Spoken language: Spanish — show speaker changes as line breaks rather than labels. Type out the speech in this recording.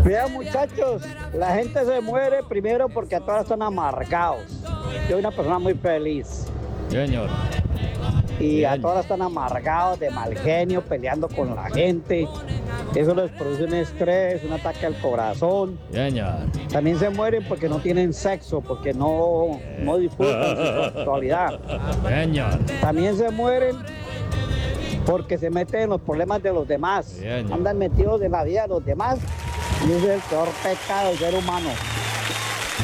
Vean muchachos, la gente se muere primero porque a todas están amargados. Yo soy una persona muy feliz
Señor.
y a
Bien.
todas están amargados, de mal genio, peleando con la gente. Eso les produce un estrés, un ataque al corazón.
Señor.
También se mueren porque no tienen sexo, porque no disfrutan su sexualidad.
Señor.
También se mueren porque se meten en los problemas de los demás.
Bien.
Andan metidos en la vida de los demás y ese es el peor pecado del ser humano.